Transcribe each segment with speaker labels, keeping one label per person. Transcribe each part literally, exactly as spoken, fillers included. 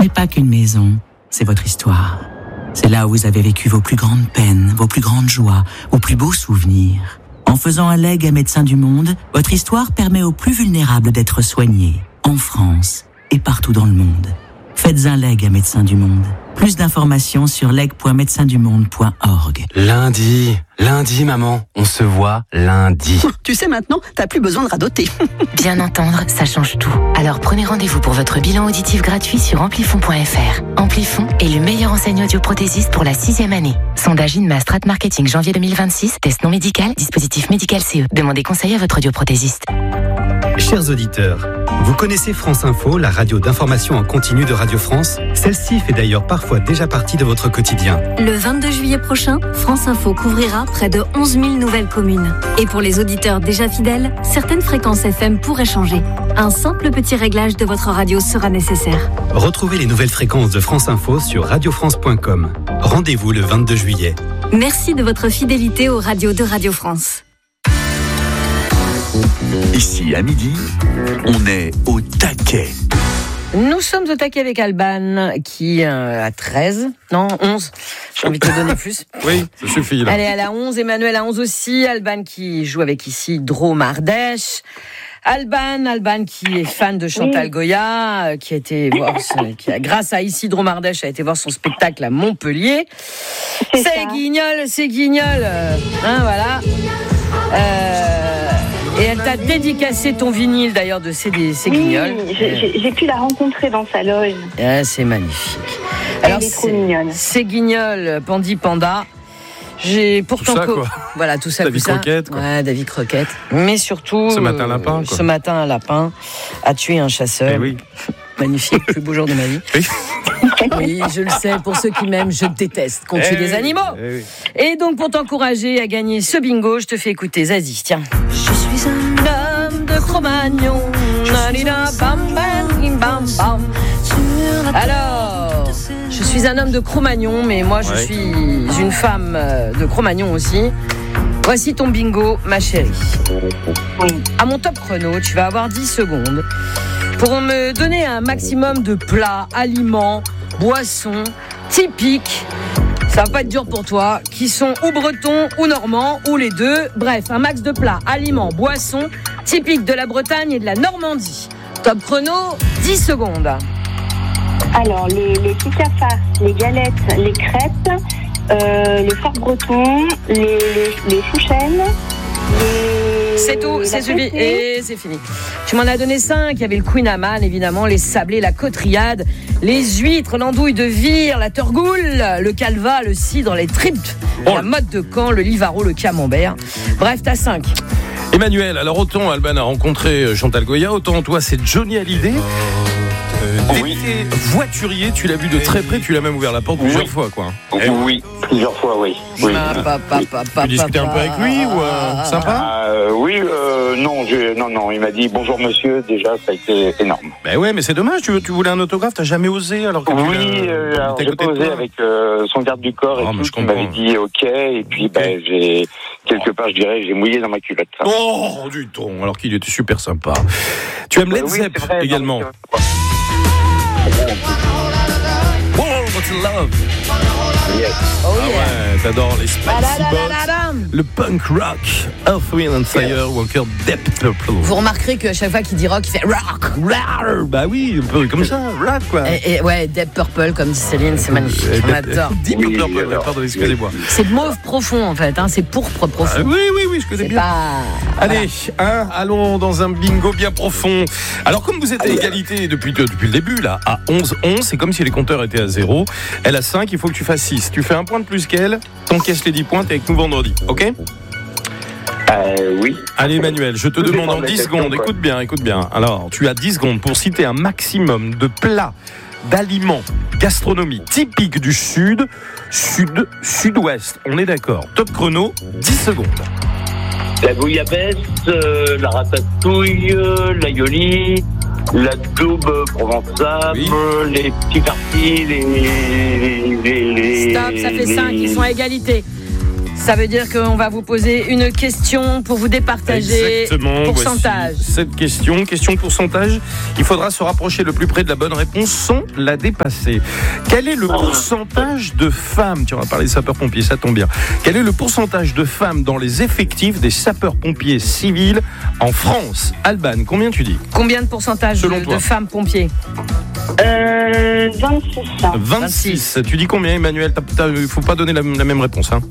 Speaker 1: n'est pas qu'une maison, c'est votre histoire. C'est là où vous avez vécu vos plus grandes peines, vos plus grandes joies, vos plus beaux souvenirs. En faisant un legs à Médecins du Monde, votre histoire permet aux plus vulnérables d'être soignés, en France et partout dans le monde. Faites un leg à Médecins du Monde. Plus d'informations sur leg point médecins du monde point org.
Speaker 2: Lundi, lundi maman, on se voit lundi.
Speaker 3: Tu sais maintenant, t'as plus besoin de radoter.
Speaker 4: Bien entendre, ça change tout. Alors prenez rendez-vous pour votre bilan auditif gratuit sur amplifon point f r. Amplifon est le meilleur enseignant audioprothésiste pour la sixième année. Sondage INMA Strat Marketing janvier deux mille vingt-six, test non médical, dispositif médical C E. Demandez conseil à votre audioprothésiste.
Speaker 5: Chers auditeurs, vous connaissez France Info, la radio d'information en continu de Radio France? Celle-ci fait d'ailleurs parfois déjà partie de votre quotidien.
Speaker 6: Le vingt-deux juillet prochain, France Info couvrira près de onze mille nouvelles communes. Et pour les auditeurs déjà fidèles, certaines fréquences F M pourraient changer. Un simple petit réglage de votre radio sera nécessaire.
Speaker 5: Retrouvez les nouvelles fréquences de France Info sur radio france point com. Rendez-vous le vingt-deux juillet.
Speaker 6: Merci de votre fidélité aux radios de Radio France.
Speaker 7: Ici, à midi, on est au taquet.
Speaker 8: Nous sommes au taquet avec Alban, qui euh, a treize, non, onze. J'ai envie de te donner plus.
Speaker 9: Oui, ça suffit, là.
Speaker 8: Elle est à onze, Emmanuel à onze aussi. Alban qui joue avec ici Drôme Ardèche. Alban, Alban qui est fan de Chantal oui. Goya, qui a été voir, son, qui a, grâce à ici Drôme Ardèche, a été voir son spectacle à Montpellier. C'est, c'est Guignol, c'est Guignol. Hein, voilà. Euh... Et elle t'a dédicacé ton vinyle d'ailleurs de ces Guignols.
Speaker 10: Oui, j'ai, j'ai pu la rencontrer dans sa loge.
Speaker 8: Ah, c'est magnifique.
Speaker 10: Elle Alors, est trop mignonne.
Speaker 8: C'est Guignol, Pandi Panda. J'ai pourtant
Speaker 9: tout ça,
Speaker 8: co-
Speaker 9: quoi.
Speaker 8: Voilà, tout ça,
Speaker 9: David
Speaker 8: tout ça.
Speaker 9: Croquette, quoi.
Speaker 8: Ouais, David Croquette. Mais surtout,
Speaker 9: ce matin lapin, quoi.
Speaker 8: Ce matin un lapin a tué un chasseur.
Speaker 9: Eh oui.
Speaker 8: Magnifique, le plus beau jour de ma vie.
Speaker 9: Oui.
Speaker 8: Oui, je le sais, pour ceux qui m'aiment, je déteste qu'on tue
Speaker 9: eh
Speaker 8: des
Speaker 9: oui,
Speaker 8: animaux.
Speaker 9: Eh oui.
Speaker 8: Et donc, pour t'encourager à gagner ce bingo, je te fais écouter Zazie, tiens. Je suis un homme de Cro-Magnon. Alors, je suis un homme de Cro-Magnon, mais moi, je
Speaker 9: ouais.
Speaker 8: suis une femme de Cro-Magnon aussi. Voici ton bingo, ma chérie.
Speaker 10: Oui.
Speaker 8: À mon top chrono, tu vas avoir dix secondes pour me donner un maximum de plats, aliments, boissons typiques. Ça va pas être dur pour toi, qui sont ou bretons ou normands ou les deux. Bref, un max de plats, aliments, boissons typiques de la Bretagne et de la Normandie. Top chrono, dix secondes.
Speaker 10: Alors, les, les petits cafards, les galettes, les crêpes, euh, les farces bretons, les, les, les chouchènes, les...
Speaker 8: C'est tout, c'est suffit. Et c'est fini. Tu m'en as donné cinq. Il y avait le Queen Amman, évidemment, les sablés, la cotriade, les huîtres, l'andouille de Vire, la torgoule, le calva, le cidre, les tripes, oh. la motte de Caen, le livaro, le camembert. Bref, t'as cinq.
Speaker 9: Emmanuel, alors autant Alban a rencontré Chantal Goya, autant toi c'est Johnny Hallyday. Euh,
Speaker 11: oui.
Speaker 9: Voiturier, tu l'as vu de très près, tu l'as même ouvert la porte plusieurs
Speaker 11: oui.
Speaker 9: fois, quoi.
Speaker 11: Eh oui, plusieurs fois, oui. oui.
Speaker 8: Ah, pa, pa, pa, pa,
Speaker 9: tu discutais un peu avec lui ou euh, sympa
Speaker 11: euh, Oui, euh, non, je, non, non, il m'a dit bonjour monsieur, déjà ça a été énorme.
Speaker 9: Ben ouais, mais c'est dommage, tu, tu voulais un autographe, t'as jamais osé alors que
Speaker 11: oui, euh, alors, j'ai pas osé avec euh, son garde du corps et oh, tout, il m'avait dit ok, et puis ben j'ai quelque part, je dirais, j'ai mouillé dans ma culotte. Ça.
Speaker 9: Oh, du ton, alors qu'il était super sympa. Tu aimes Led Zepp oui, également.
Speaker 11: Non,
Speaker 9: Oh, what's love?
Speaker 11: Yes.
Speaker 8: Oh,
Speaker 9: ah
Speaker 8: yeah.
Speaker 9: ouais, t'adores les Spicy Bots, le punk rock, Earth, Wind and Fire yes. ou encore Deep Purple.
Speaker 8: Vous remarquerez qu'à chaque fois qu'il dit rock, il fait rock.
Speaker 9: Rock. Bah oui, un peu comme ça, rock quoi.
Speaker 8: Et, et ouais, Deep Purple, comme dit Céline, c'est magnifique. Euh, On adore.
Speaker 9: Deep oui, Purple, oui, pardon, excusez-moi.
Speaker 8: C'est mauve profond en fait, hein, c'est pourpre profond.
Speaker 9: Ah, oui, oui, oui, je connais
Speaker 8: c'est
Speaker 9: bien.
Speaker 8: Pas...
Speaker 9: Allez,
Speaker 8: voilà.
Speaker 9: hein, allons dans un bingo bien profond. Alors, comme vous êtes à égalité depuis, depuis le début, là, à onze onze, c'est comme si les compteurs étaient à zéro. Elle a cinq, il faut que tu fasses six. Tu fais un point de plus qu'elle, t'encaisses les dix points, t'es avec nous vendredi, ok ?
Speaker 11: Euh, oui.
Speaker 9: Allez Emmanuel, je te
Speaker 11: je
Speaker 9: demande en dix secondes, quoi. écoute bien, écoute bien. Alors, tu as dix secondes pour citer un maximum de plats, d'aliments, gastronomie typiques du sud, sud, sud-ouest. On est d'accord. Top chrono, dix secondes.
Speaker 11: La bouillabaisse, euh, la ratatouille, euh, l'aïoli, la daube provençale, oui. les petits partis, les, les, les...
Speaker 8: Stop, ça fait cinq, ils sont à égalité. Ça veut dire qu'on va vous poser une question pour vous départager.
Speaker 9: Exactement.
Speaker 8: Pourcentage.
Speaker 9: Voici cette question, question pourcentage. Il faudra se rapprocher le plus près de la bonne réponse sans la dépasser. Quel est le pourcentage de femmes, tu vas parler des sapeurs-pompiers, ça tombe bien. Quel est le pourcentage de femmes dans les effectifs des sapeurs-pompiers civils en France? Alban, combien tu dis?
Speaker 8: Combien de pourcentage
Speaker 9: Selon
Speaker 8: de,
Speaker 9: toi.
Speaker 8: de femmes pompiers?
Speaker 10: Euh, vingt-six.
Speaker 9: vingt-six. Tu dis combien, Emmanuel? Il ne faut pas donner la, la même réponse. Hein.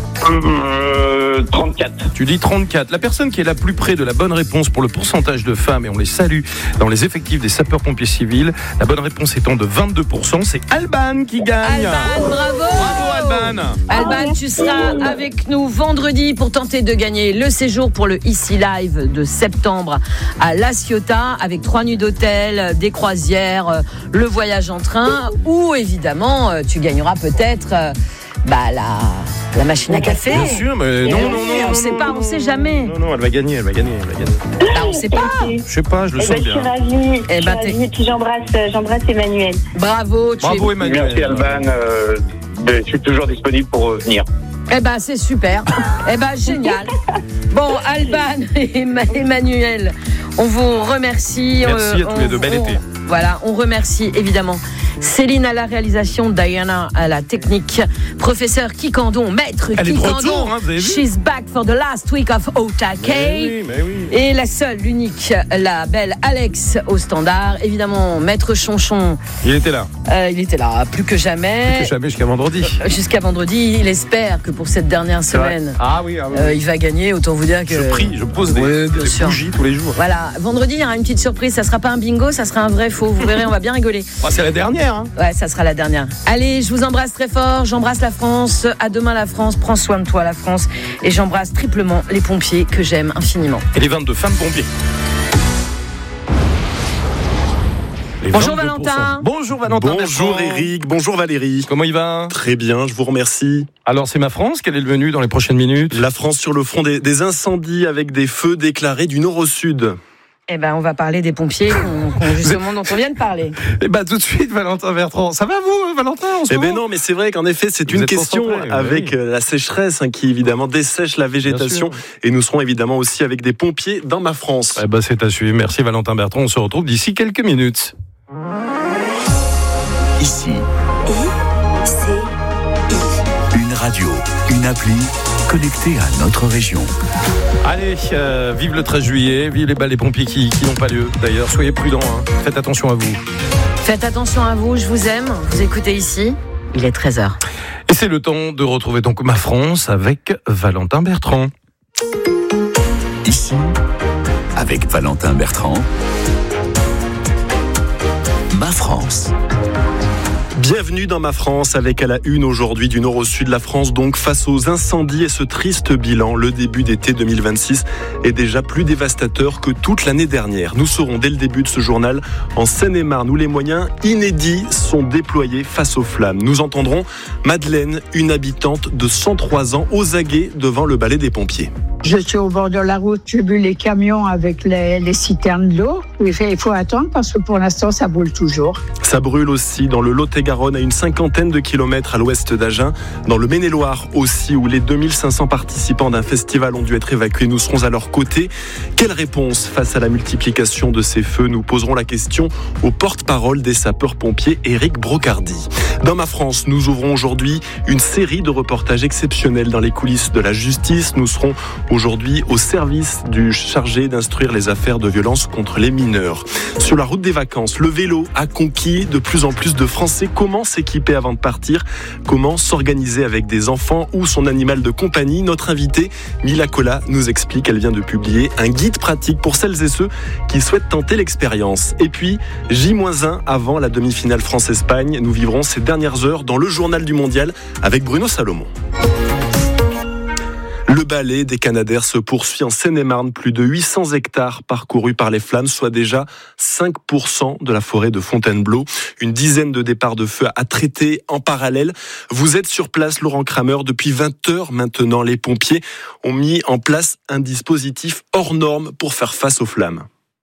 Speaker 11: Euh, trente-quatre.
Speaker 9: Tu dis trente-quatre. La personne qui est la plus près de la bonne réponse pour le pourcentage de femmes, et on les salue dans les effectifs des sapeurs-pompiers civils, la bonne réponse étant de vingt-deux pour cent, c'est Alban qui gagne.
Speaker 8: Alban, bravo.
Speaker 9: Bravo Alban.
Speaker 8: Alban, tu seras avec nous vendredi pour tenter de gagner le séjour pour le Ici Live de septembre à La Ciotat avec trois nuits d'hôtel, des croisières, le voyage en train ou évidemment tu gagneras peut-être bah, la, la machine à café.
Speaker 9: Bien sûr, mais non, non, non,
Speaker 8: on
Speaker 9: non,
Speaker 8: sait
Speaker 9: non,
Speaker 8: pas,
Speaker 9: non,
Speaker 8: on sait
Speaker 9: non,
Speaker 8: jamais.
Speaker 9: Non, non, elle va gagner, elle va gagner, elle va gagner.
Speaker 8: Bah, on sait pas.
Speaker 10: Ok.
Speaker 9: Je sais pas, je le
Speaker 10: Eh
Speaker 9: sens
Speaker 10: ben, je suis
Speaker 9: bien.
Speaker 10: ravie.
Speaker 8: Eh
Speaker 10: Je
Speaker 8: ben,
Speaker 10: suis ravie. Et puis j'embrasse, j'embrasse Emmanuel.
Speaker 8: Bravo, tu
Speaker 9: Bravo
Speaker 8: es...
Speaker 9: Emmanuel.
Speaker 11: Merci Alban. Euh, je suis toujours disponible pour euh, venir.
Speaker 8: Eh ben c'est super. Eh ben génial. Bon, Alban et Emmanuel, on vous remercie.
Speaker 9: Merci à tous
Speaker 8: on,
Speaker 9: les deux, bel
Speaker 8: on,
Speaker 9: été.
Speaker 8: Voilà, on remercie évidemment Céline à la réalisation, Diana à la technique, professeur Kikandon, maître
Speaker 9: Elle est de
Speaker 8: Kikandon.
Speaker 9: retour, hein, vous avez vu ?
Speaker 8: She's back for the last week of Otake.
Speaker 9: Mais oui, mais oui.
Speaker 8: Et la seule, l'unique, la belle Alex au standard. Évidemment, maître Chonchon,
Speaker 9: Il était là.
Speaker 8: euh, il était là, plus que jamais.
Speaker 9: Plus que jamais jusqu'à vendredi.
Speaker 8: Jusqu'à vendredi, il espère que pour cette dernière semaine,
Speaker 9: Ah oui, ah oui.
Speaker 8: euh, il va gagner. Autant vous dire que.
Speaker 9: Je prie, je pose des,
Speaker 8: Ouais, bien
Speaker 9: des
Speaker 8: sûr.
Speaker 9: bougies tous les jours.
Speaker 8: Voilà, vendredi, il y aura une petite surprise. Ça sera pas un bingo, ça sera un vrai faux. Vous verrez, on va bien rigoler.
Speaker 9: Ah, c'est la dernière. Hein.
Speaker 8: Ouais, ça sera la dernière. Allez, je vous embrasse très fort. J'embrasse la France. À demain, la France. Prends soin de toi, la France. Et j'embrasse triplement les pompiers que j'aime infiniment.
Speaker 9: Et les vingt-deux femmes pompiers. Les
Speaker 8: Bonjour
Speaker 9: vingt-deux pour cent.
Speaker 8: Valentin.
Speaker 9: Bonjour Valentin.
Speaker 12: Bonjour
Speaker 9: Bertrand.
Speaker 12: Eric, bonjour Valérie.
Speaker 9: Comment il va?
Speaker 12: Très bien, je vous remercie.
Speaker 9: Alors c'est ma France, quel est le menu dans les prochaines minutes?
Speaker 12: La France sur le front des, des incendies avec des feux déclarés du nord au sud.
Speaker 8: Eh ben, on va parler des pompiers, qu'on, qu'on, justement, dont on vient de parler.
Speaker 9: Eh ben tout de suite Valentin Bertrand. Ça va vous Valentin en ce
Speaker 12: Eh
Speaker 9: moment
Speaker 12: ben non, mais c'est vrai qu'en effet c'est
Speaker 9: Vous
Speaker 12: une
Speaker 9: êtes
Speaker 12: question
Speaker 9: concentré,
Speaker 12: avec
Speaker 9: oui.
Speaker 12: euh, la sécheresse hein, qui évidemment dessèche la végétation.
Speaker 9: Bien sûr.
Speaker 12: Et nous serons évidemment aussi avec des pompiers dans ma France.
Speaker 9: Eh ben c'est à suivre. Merci Valentin Bertrand. On se retrouve d'ici quelques minutes.
Speaker 7: Ici. Une radio, une appli connectée à notre région.
Speaker 9: Allez, euh, vive le treize juillet, vive les balles des pompiers qui, qui n'ont pas lieu. D'ailleurs, soyez prudents, hein. Faites attention à vous.
Speaker 8: Faites attention à vous, je vous aime. Vous écoutez ici, il est treize heures.
Speaker 9: Et c'est le temps de retrouver donc ma France avec Valentin Bertrand.
Speaker 7: Ici, avec Valentin Bertrand, ma France.
Speaker 12: Bienvenue dans ma France avec à la une aujourd'hui du nord au sud de la France, donc face aux incendies et ce triste bilan, le début d'été deux mille vingt-six est déjà plus dévastateur que toute l'année dernière. Nous saurons dès le début de ce journal en Seine-et-Marne où les moyens inédits sont déployés face aux flammes. Nous entendrons Madeleine, une habitante de cent trois ans, aux aguets devant le balai des pompiers.
Speaker 13: Je suis au bord de la route, j'ai vu les camions avec les, les citernes d'eau. Il faut attendre parce que pour l'instant, ça brûle toujours.
Speaker 12: Ça brûle aussi dans le Lot-et-Garonne, à une cinquantaine de kilomètres à l'ouest d'Agen. Dans le Maine-et-Loire aussi, où les deux mille cinq cents participants d'un festival ont dû être évacués. Nous serons à leur côté. Quelle réponse face à la multiplication de ces feux? Nous poserons la question au porte-parole des sapeurs-pompiers, Éric Brocardi. Dans ma France, nous ouvrons aujourd'hui une série de reportages exceptionnels dans les coulisses de la justice. Nous serons aujourd'hui au service du chargé d'instruire les affaires de violence contre les mineurs. Sur la route des vacances, le vélo a conquis de plus en plus de Français. Comment s'équiper avant de partir? Comment s'organiser avec des enfants ou son animal de compagnie? Notre invitée, Mila Cola, nous explique. Elle vient de publier un guide pratique pour celles et ceux qui souhaitent tenter l'expérience. Et puis, J un avant la demi-finale France-Espagne. Nous vivrons ces dernières heures dans le journal du mondial avec Bruno Salomon. Le balai des Canadaires se poursuit en Seine-et-Marne. Plus de huit cents hectares parcourus par les flammes, soit déjà cinq pour cent de la forêt de Fontainebleau. Une dizaine de départs de feu à traiter en parallèle. Vous êtes sur place, Laurent Kramer. Depuis vingt heures maintenant, les pompiers ont mis en place un dispositif hors norme pour faire face aux flammes.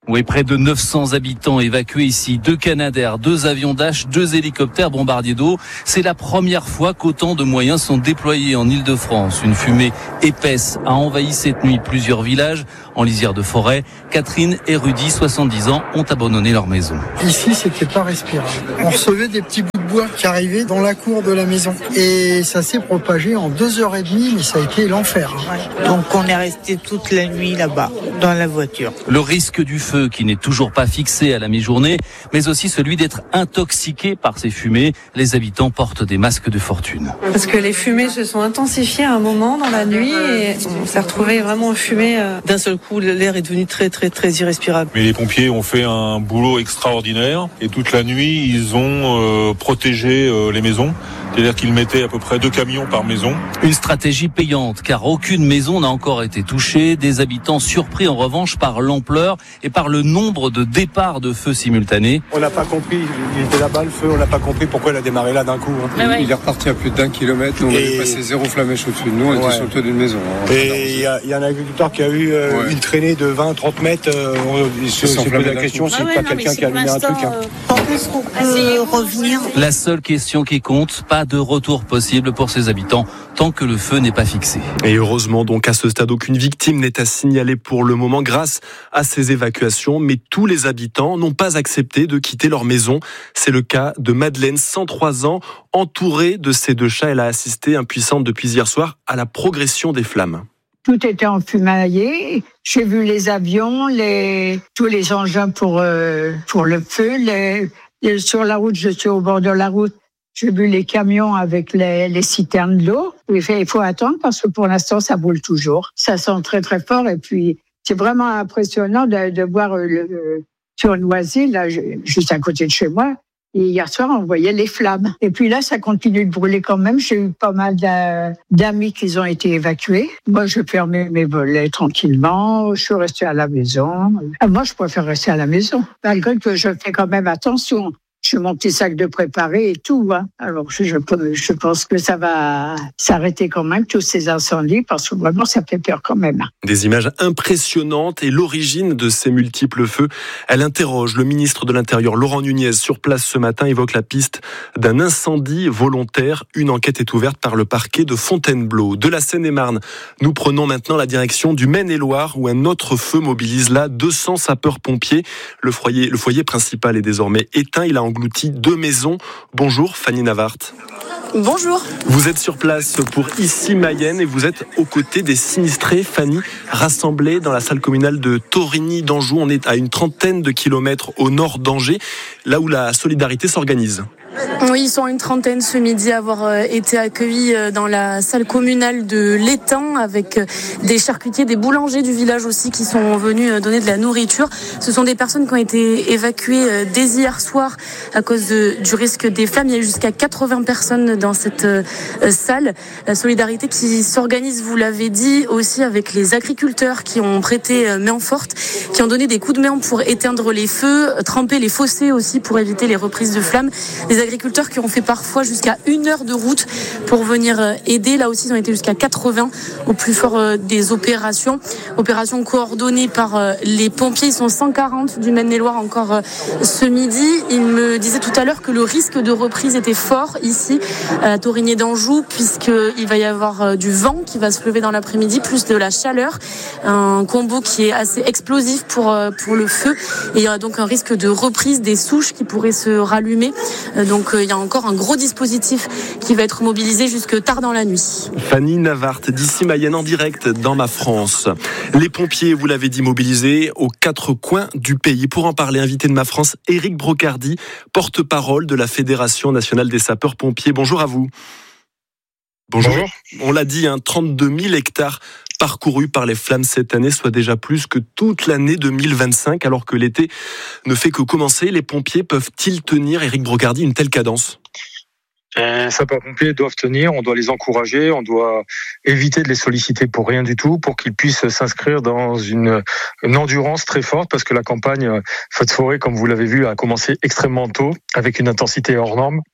Speaker 14: Oui, près de neuf cents habitants évacués ici, deux Canadair, deux avions Dash, deux hélicoptères bombardiers d'eau. C'est la première fois qu'autant de moyens sont déployés en Île-de-France. Une fumée épaisse a envahi cette nuit plusieurs villages en lisière de forêt. Catherine et Rudy, soixante-dix ans, ont abandonné leur maison.
Speaker 15: Ici, c'était pas respirable. On recevait des petits bouts de bois qui arrivaient dans la cour de la maison. Et ça s'est propagé en deux heures et demie, mais ça a été l'enfer.
Speaker 16: Donc on est resté toute la nuit là-bas, dans la voiture.
Speaker 14: Le risque du feu qui n'est toujours pas fixé à la mi-journée, mais aussi celui d'être intoxiqué par ces fumées. Les habitants portent des masques de fortune.
Speaker 17: Parce que les fumées se sont intensifiées à un moment dans la nuit et on s'est retrouvé vraiment fumé. D'un seul coup, l'air est devenu très très très irrespirable.
Speaker 18: Mais les pompiers ont fait un boulot extraordinaire et toute la nuit, ils ont euh, protégé euh, les maisons. C'est-à-dire qu'ils mettaient à peu près deux camions par maison.
Speaker 14: Une stratégie payante, car aucune maison n'a encore été touchée. Des habitants surpris en revanche par l'ampleur et par le nombre de départs de feux simultanés.
Speaker 19: On n'a pas compris, il était là-bas le feu, on n'a pas compris pourquoi il a démarré là d'un coup. Hein.
Speaker 20: Ah ouais. Il est reparti à plus d'un kilomètre, nous on est passé zéro flamèche au-dessus de nous, on ouais. était sur le toit d'une maison. Hein.
Speaker 19: Et il y, y a un agriculteur qui a eu euh, ouais. une traînée de vingt à trente mètres, euh, il se pose la question, c'est ah ouais, pas non, quelqu'un qui a allumé un truc. Hein.
Speaker 16: Quand est-ce qu'on peut revenir ?
Speaker 14: La seule question qui compte, pas de retour possible pour ces habitants tant que le feu n'est pas fixé.
Speaker 12: Et heureusement donc à ce stade aucune victime n'est à signaler pour le moment grâce à ces évacuations, mais tous les habitants n'ont pas accepté de quitter leur maison. C'est le cas de Madeleine, cent trois ans, entourée de ses deux chats. Elle a assisté impuissante depuis hier soir à la progression des flammes.
Speaker 13: Tout était enfumaillé. J'ai vu les avions, les, tous les engins pour, euh, pour le feu. Les, les, sur la route, je suis au bord de la route. J'ai vu les camions avec les, les citernes d'eau. Il faut attendre parce que pour l'instant, ça brûle toujours. Ça sent très, très fort. Et puis, c'est vraiment impressionnant de, de voir le, le, sur Noisy, là, juste à côté de chez moi. Et hier soir, on voyait les flammes. Et puis là, ça continue de brûler quand même. J'ai eu pas mal d'amis qui ont été évacués. Moi, je fermais mes volets tranquillement. Je suis restée à la maison. Moi, je préfère rester à la maison, malgré que je fais quand même attention. J'ai mon petit sac de préparé et tout. Hein. Alors, je, je, je pense que ça va s'arrêter quand même, tous ces incendies, parce que vraiment, ça fait peur quand même.
Speaker 12: Des images impressionnantes et l'origine de ces multiples feux. Elle interroge le ministre de l'Intérieur, Laurent Nunez, sur place ce matin, évoque la piste d'un incendie volontaire. Une enquête est ouverte par le parquet de Fontainebleau. De la Seine-et-Marne, nous prenons maintenant la direction du Maine-et-Loire, où un autre feu mobilise là deux cents sapeurs-pompiers. Le foyer, le foyer principal est désormais éteint. Il a englouti deux maisons. Bonjour Fanny Navart.
Speaker 21: Bonjour.
Speaker 12: Vous êtes sur place pour Issy-Mayenne et vous êtes aux côtés des sinistrés, Fanny, rassemblés dans la salle communale de Torigny d'Anjou. On est à une trentaine de kilomètres au nord d'Angers, là où la solidarité s'organise.
Speaker 21: Oui, ils sont une trentaine ce midi à avoir été accueillis dans la salle communale de l'Étang avec des charcutiers, des boulangers du village aussi qui sont venus donner de la nourriture. Ce sont des personnes qui ont été évacuées dès hier soir à cause de, du risque des flammes. Il y a eu jusqu'à quatre-vingts personnes dans cette salle. La solidarité qui s'organise, vous l'avez dit, aussi avec les agriculteurs qui ont prêté main forte, qui ont donné des coups de main pour éteindre les feux, tremper les fossés aussi pour éviter les reprises de flammes. Les agriculteurs qui ont fait parfois jusqu'à une heure de route pour venir aider. Là aussi, ils ont été jusqu'à quatre-vingts au plus fort des opérations. Opération coordonnée par les pompiers. Ils sont cent quarante du Maine-et-Loire encore ce midi. Ils me disaient tout à l'heure que le risque de reprise était fort ici à Torigny d'Anjou, puisqu'il va y avoir du vent qui va se lever dans l'après-midi, plus de la chaleur. Un combo qui est assez explosif pour, pour le feu. Et il y a donc un risque de reprise des souches qui pourraient se rallumer. Donc il y a encore un gros dispositif qui va être mobilisé jusque tard dans la nuit.
Speaker 12: Fanny Navart, d'Issy-Mayenne en direct dans Ma France. Les pompiers, vous l'avez dit, mobilisés aux quatre coins du pays. Pour en parler, invité de Ma France, Éric Brocardi, porte-parole de la Fédération nationale des sapeurs-pompiers. Bonjour à vous. Bonjour. Bonjour. On l'a dit, hein, trente-deux mille hectares parcourus par les flammes cette année, soit déjà plus que toute l'année deux mille vingt-cinq, alors que l'été ne fait que commencer. Les pompiers peuvent-ils tenir, Éric Brocardi, une telle cadence ?
Speaker 22: Les sapeurs-pompiers doivent tenir, on doit les encourager, on doit éviter de les solliciter pour rien du tout, pour qu'ils puissent s'inscrire dans une, une endurance très forte, parce que la campagne feu de forêt, comme vous l'avez vu, a commencé extrêmement tôt, avec une intensité hors norme.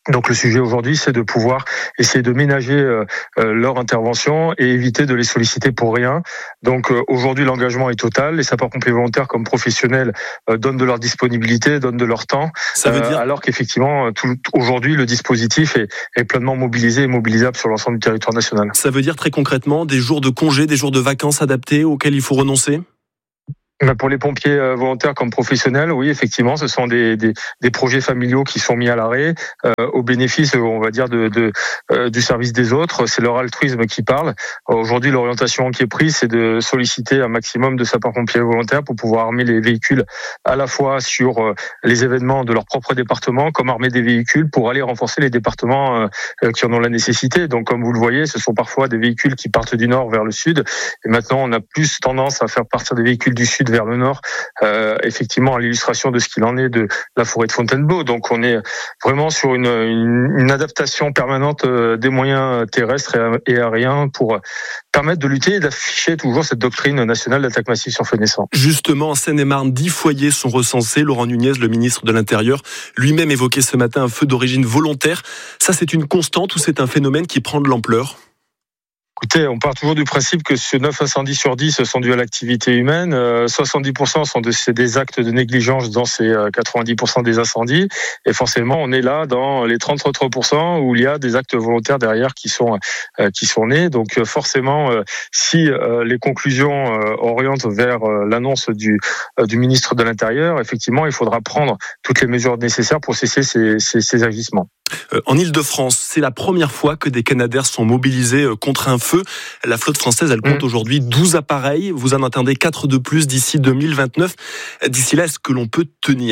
Speaker 22: Donc le sujet aujourd'hui, c'est de pouvoir essayer de ménager euh, euh, leur intervention et éviter de les solliciter pour rien. Donc euh, aujourd'hui, l'engagement est total. Les sapeurs-pompiers volontaires, comme professionnels, euh, donnent de leur disponibilité, donnent de leur temps.
Speaker 12: Ça veut dire...
Speaker 22: euh, alors qu'effectivement, tout, aujourd'hui, le dispositif est, est pleinement mobilisé et mobilisable sur l'ensemble du territoire national.
Speaker 12: Ça veut dire très concrètement des jours de congé, des jours de vacances adaptés auxquels il faut renoncer ?
Speaker 22: Pour les pompiers volontaires comme professionnels, oui, effectivement, ce sont des, des, des projets familiaux qui sont mis à l'arrêt euh, au bénéfice, on va dire, de, de euh, du service des autres. C'est leur altruisme qui parle. Aujourd'hui, l'orientation qui est prise, c'est de solliciter un maximum de sapeurs-pompiers volontaires pour pouvoir armer les véhicules à la fois sur euh, les événements de leur propre département, comme armer des véhicules pour aller renforcer les départements euh, qui en ont la nécessité. Donc, comme vous le voyez, ce sont parfois des véhicules qui partent du nord vers le sud. Et maintenant, on a plus tendance à faire partir des véhicules du sud vers le nord, euh, effectivement à l'illustration de ce qu'il en est de la forêt de Fontainebleau. Donc on est vraiment sur une, une, une adaptation permanente des moyens terrestres et aériens pour permettre de lutter et d'afficher toujours cette doctrine nationale d'attaque massive sur feu naissant.
Speaker 12: Justement, en Seine-et-Marne, dix foyers sont recensés. Laurent Nunez, le ministre de l'Intérieur, lui-même évoquait ce matin un feu d'origine volontaire. Ça, c'est une constante ou c'est un phénomène qui prend de l'ampleur ?
Speaker 22: Écoutez, on part toujours du principe que ce neuf incendies sur dix sont dus à l'activité humaine. Euh, soixante-dix pour cent sont de, c'est des actes de négligence dans ces euh, quatre-vingt-dix pour cent des incendies. Et forcément, on est là dans les trente-trois pour cent où il y a des actes volontaires derrière qui sont euh, qui sont nés. Donc euh, forcément, euh, si euh, les conclusions euh, orientent vers euh, l'annonce du euh, du ministre de l'Intérieur, effectivement, il faudra prendre toutes les mesures nécessaires pour cesser ces, ces, ces agissements.
Speaker 12: Euh, en Île-de-France, c'est la première fois que des Canadair sont mobilisés euh, contre un feu. La flotte française, elle compte mmh. aujourd'hui douze appareils. Vous en attendez quatre de plus d'ici deux mille vingt-neuf. D'ici là, est-ce que l'on peut tenir ?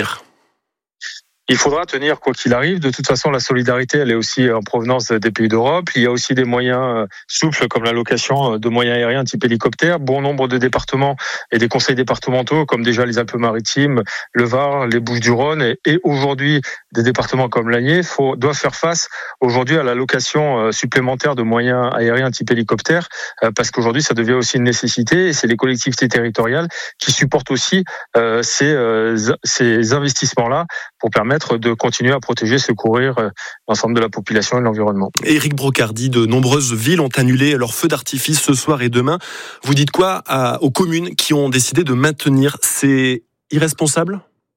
Speaker 22: Il faudra tenir quoi qu'il arrive. De toute façon, la solidarité, elle est aussi en provenance des pays d'Europe. Il y a aussi des moyens souples comme la location de moyens aériens type hélicoptère. Bon nombre de départements et des conseils départementaux comme déjà les Alpes-Maritimes, le Var, les Bouches-du-Rhône et, et aujourd'hui des départements comme l'Allier faut, doivent faire face aujourd'hui à la location supplémentaire de moyens aériens type hélicoptère parce qu'aujourd'hui ça devient aussi une nécessité et c'est les collectivités territoriales qui supportent aussi euh, ces, euh, ces investissements-là pour permettre de continuer à protéger, secourir l'ensemble de la population et de l'environnement.
Speaker 12: Éric Brocardi, de nombreuses villes ont annulé leurs feux d'artifice ce soir et demain. Vous dites quoi à, aux communes qui ont décidé de maintenir? C'est irresponsable?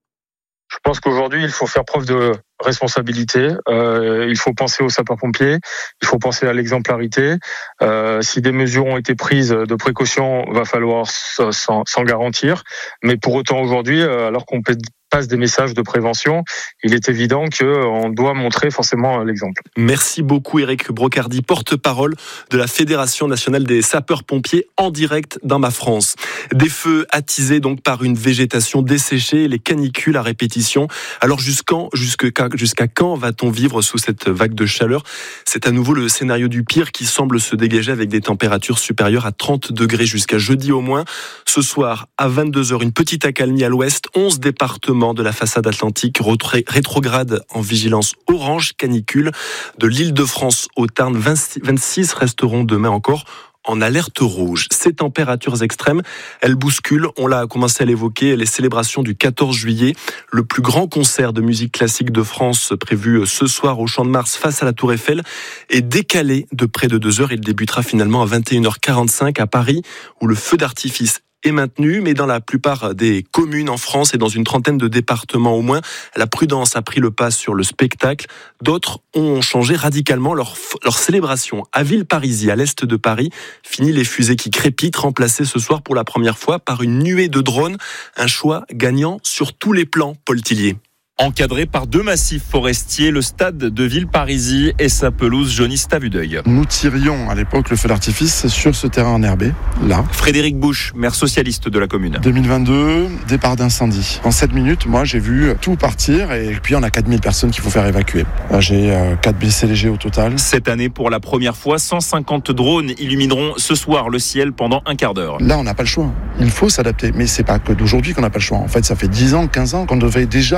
Speaker 22: Je pense qu'aujourd'hui, il faut faire preuve de responsabilité. Euh, il faut penser aux sapeurs-pompiers. Il faut penser à l'exemplarité. Euh, si des mesures ont été prises de précaution, va falloir s'en, s'en garantir. Mais pour autant, aujourd'hui, alors qu'on passe des messages de prévention, il est évident qu'on doit montrer forcément l'exemple.
Speaker 12: Merci beaucoup Éric Brocardi, porte-parole de la Fédération nationale des sapeurs-pompiers en direct dans Ma France. Des feux attisés donc par une végétation desséchée, les canicules à répétition. Alors jusqu'en, jusqu'à, jusqu'à quand va-t-on vivre sous cette vague de chaleur? C'est à nouveau le scénario du pire qui semble se dégager avec des températures supérieures à trente degrés jusqu'à jeudi au moins. Ce soir à vingt-deux heures, une petite accalmie à l'ouest, onze départements de la façade atlantique rétrograde en vigilance orange canicule. De l'Île-de-France au Tarn, vingt-six resteront demain encore en alerte rouge. Ces températures extrêmes, elles bousculent, on l'a commencé à l'évoquer, les célébrations du quatorze juillet. Le plus grand concert de musique classique de France prévu ce soir au Champ de Mars face à la Tour Eiffel est décalé de près de deux heures. Il débutera finalement à vingt et une heures quarante-cinq à Paris où le feu d'artifice est maintenu, mais dans la plupart des communes en France et dans une trentaine de départements au moins, la prudence a pris le pas sur le spectacle. D'autres ont changé radicalement leur, leur célébration. À Villeparisis, à l'est de Paris, fini les fusées qui crépitent, remplacées ce soir pour la première fois par une nuée de drones. Un choix gagnant sur tous les plans, Paul Tillier.
Speaker 1: Encadré par deux massifs forestiers, le stade de Villeparisis et sa pelouse jaunisse à vue d'œil.
Speaker 2: Nous tirions à l'époque le feu d'artifice sur ce terrain enherbé, là.
Speaker 1: Frédéric Bouche, maire socialiste de la commune.
Speaker 2: deux mille vingt-deux, départ d'incendie. En sept minutes, moi j'ai vu tout partir et puis on a quatre mille personnes qu'il faut faire évacuer. J'ai quatre blessés légers au total.
Speaker 1: Cette année, pour la première fois, cent cinquante drones illumineront ce soir le ciel pendant un quart d'heure.
Speaker 2: Là, on n'a pas le choix. Il faut s'adapter. Mais c'est pas que d'aujourd'hui qu'on n'a pas le choix. En fait, ça fait dix ans, quinze ans qu'on devait déjà avoir eu cette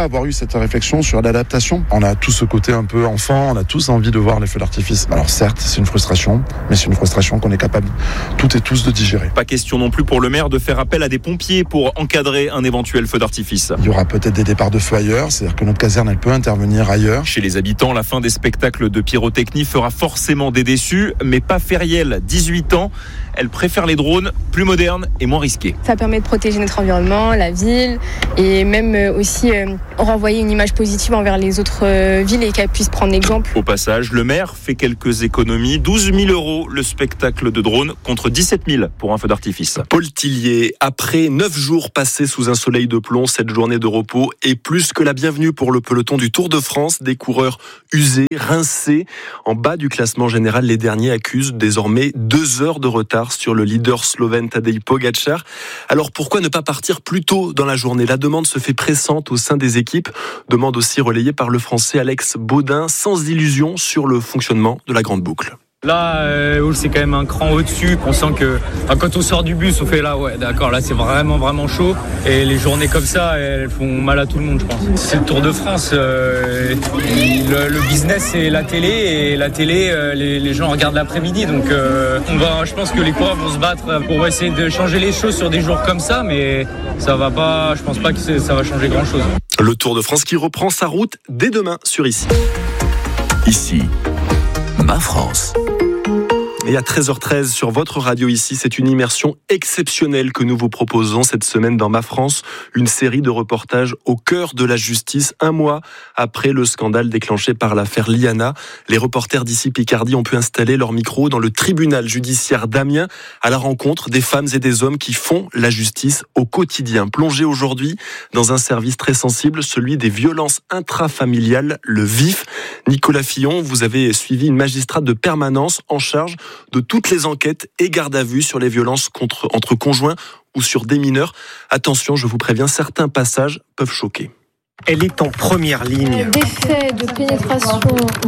Speaker 2: cette réflexion sur l'adaptation. On a tous ce côté un peu enfant, on a tous envie de voir les feux d'artifice. Alors certes, c'est une frustration, mais c'est une frustration qu'on est capable toutes et tous de digérer.
Speaker 1: Pas question non plus pour le maire de faire appel à des pompiers pour encadrer un éventuel feu d'artifice.
Speaker 2: Il y aura peut-être des départs de feu ailleurs, c'est-à-dire que notre caserne, elle peut intervenir ailleurs.
Speaker 1: Chez les habitants, la fin des spectacles de pyrotechnie fera forcément des déçus, mais pas Feriel, dix-huit ans. Elle préfère les drones, plus modernes et moins risqués.
Speaker 3: Ça permet de protéger notre environnement, la ville, et même aussi euh, renvoyer une image positive envers les autres euh, villes et qu'elles puissent prendre exemple.
Speaker 1: Au passage, le maire fait quelques économies. douze mille euros le spectacle de drone contre dix-sept mille pour un feu d'artifice.
Speaker 12: Paul Tillier, après neuf jours passés sous un soleil de plomb, cette journée de repos est plus que la bienvenue pour le peloton du Tour de France. Des coureurs usés, rincés. En bas du classement général, les derniers accusent désormais deux heures de retard sur le leader slovène Tadej Pogačar. Alors pourquoi ne pas partir plus tôt dans la journée ? La demande se fait pressante au sein des équipes. Demande aussi relayée par le Français Alex Baudin, sans illusion sur le fonctionnement de la grande boucle.
Speaker 4: Là, euh, c'est quand même un cran au-dessus. On sent que enfin, quand on sort du bus, on fait là, ouais, d'accord, là c'est vraiment, vraiment chaud. Et les journées comme ça, elles font mal à tout le monde, je pense. C'est le Tour de France. Euh, le, le business, c'est la télé. Et la télé, euh, les, les gens regardent l'après-midi. Donc, euh, on va, je pense que les coureurs vont se battre pour essayer de changer les choses sur des jours comme ça. Mais ça va pas, je pense pas que ça va changer grand-chose.
Speaker 12: Le Tour de France qui reprend sa route dès demain sur Ici.
Speaker 7: Ici, Ma France.
Speaker 12: Et à treize heures treize sur votre radio Ici, c'est une immersion exceptionnelle que nous vous proposons cette semaine dans Ma France. Une série de reportages au cœur de la justice, un mois après le scandale déclenché par l'affaire Liana. Les reporters d'Ici Picardie ont pu installer leur micro dans le tribunal judiciaire d'Amiens à la rencontre des femmes et des hommes qui font la justice au quotidien. Plongés aujourd'hui dans un service très sensible, celui des violences intrafamiliales, le V I F. Nicolas Fillon, vous avez suivi une magistrate de permanence en charge de toutes les enquêtes et gardes à vue sur les violences contre, entre conjoints ou sur des mineurs. Attention, je vous préviens, certains passages peuvent choquer.
Speaker 23: Elle est en première ligne.
Speaker 21: Des faits de pénétration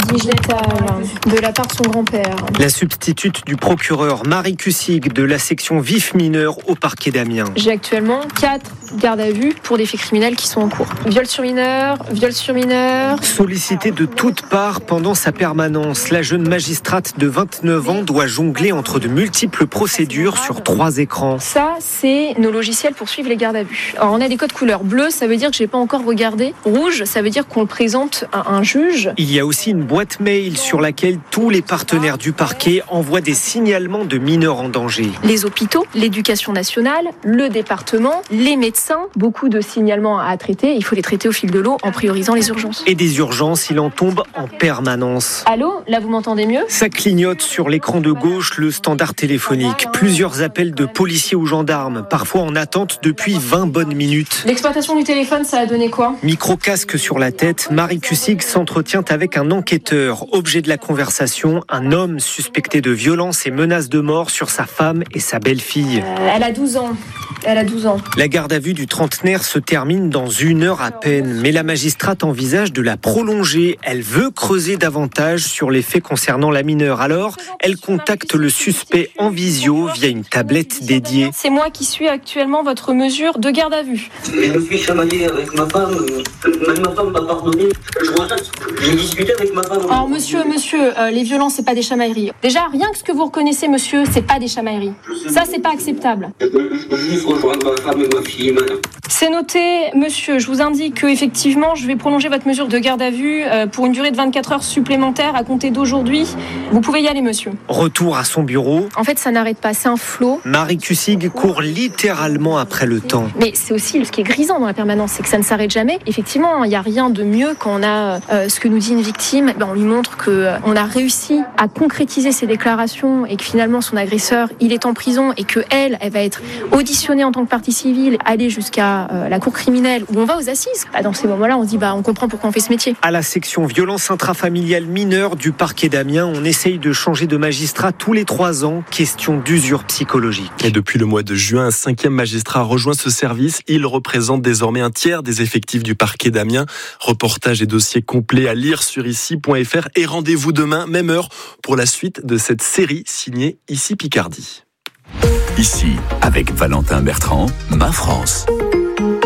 Speaker 21: digitale de la part de son grand-père.
Speaker 23: La substitute du procureur Marie Cussig de la section V I F mineur au parquet d'Amiens.
Speaker 21: J'ai actuellement quatre gardes à vue pour des faits criminels qui sont en cours. Viol sur mineur, viol sur mineur.
Speaker 23: Sollicitée de toutes parts pendant sa permanence, la jeune magistrate de vingt-neuf ans doit jongler entre de multiples procédures sur trois écrans.
Speaker 21: Ça, c'est nos logiciels pour suivre les gardes à vue. Alors, on a des codes couleurs. Bleu, ça veut dire que j'ai pas encore regardé. Rouge, ça veut dire qu'on le présente à un juge.
Speaker 23: Il y a aussi une boîte mail sur laquelle tous les partenaires du parquet envoient des signalements de mineurs en danger.
Speaker 21: Les hôpitaux, l'éducation nationale, le département, les médecins, beaucoup de signalements à traiter. Il faut les traiter au fil de l'eau en priorisant les urgences.
Speaker 23: Et des urgences, il en tombe en permanence.
Speaker 21: Allô, là vous m'entendez mieux ?
Speaker 23: Ça clignote sur l'écran de gauche le standard téléphonique. Plusieurs appels de policiers ou gendarmes, parfois en attente depuis vingt bonnes minutes.
Speaker 21: L'exploitation du téléphone, ça a donné quoi ?
Speaker 23: Micro-casque sur la tête, Marie Cussig s'entretient avec un enquêteur. Objet de la conversation, un homme suspecté de violence et menace de mort sur sa femme et sa belle-fille.
Speaker 21: Euh, elle a douze ans. Elle a douze ans.
Speaker 23: La garde à vue du trentenaire se termine dans une heure à peine, mais la magistrate envisage de la prolonger. Elle veut creuser davantage sur les faits concernant la mineure. Alors, elle contacte le suspect en visio via une tablette dédiée.
Speaker 21: C'est moi qui suis actuellement votre mesure de garde à vue.
Speaker 24: Je me suis chamaillé avec ma femme. Même ma femme m'a pardonné. Je regrette. J'ai discuté avec ma femme.
Speaker 21: Alors, monsieur, monsieur, euh, les violences, c'est pas des chamailleries. Déjà, rien que ce que vous reconnaissez, monsieur, c'est pas des chamailleries. Ça, c'est pas acceptable.
Speaker 24: Je peux juste rejoindre ma femme et ma fille, madame.
Speaker 21: C'est noté, monsieur. Je vous indique que effectivement, je vais prolonger votre mesure de garde à vue euh, pour une durée de vingt-quatre heures supplémentaires à compter d'aujourd'hui. Vous pouvez y aller, monsieur.
Speaker 23: Retour à son bureau.
Speaker 21: En fait, ça n'arrête pas. C'est un flot.
Speaker 23: Marie Cussig court littéralement après le temps.
Speaker 21: Mais c'est aussi ce qui est grisant dans la permanence, c'est que ça ne s'arrête jamais. Effectivement, il n'y a rien de mieux quand on a euh, ce que nous dit une victime. Ben, on lui montre que euh, on a réussi à concrétiser ses déclarations et que finalement son agresseur, il est en prison et que elle, elle va être auditionnée en tant que partie civile, aller jusqu'à euh, la cour criminelle où on va aux assises. Bah, dans ces moments-là, on se dit bah on comprend pourquoi on fait ce métier.
Speaker 23: À la section violence intrafamiliale mineure du parquet d'Amiens, on essaye de changer de magistrat tous les trois ans. Question d'usure psychologique. Et depuis le mois de juin, un cinquième magistrat rejoint ce service. Il représente désormais un tiers des effectifs du parquet d'Amiens. Reportage et dossier complet à lire sur ici point f r et rendez-vous demain, même heure, pour la suite de cette série signée Ici Picardie.
Speaker 7: Ici, avec Valentin Bertrand, Ma France.